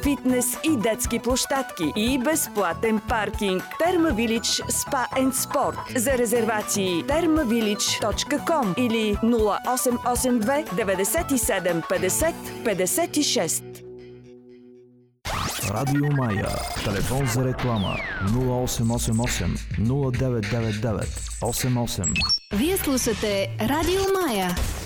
фитнес и детски площадки и безплатен паркинг. Терма Вилидж Спа енд Спорт. За резервации thermavillage.com или 0882 97 50 56. Радио Мая. Телефон за реклама 0888 0999 88. Вие слушате Радио Мая.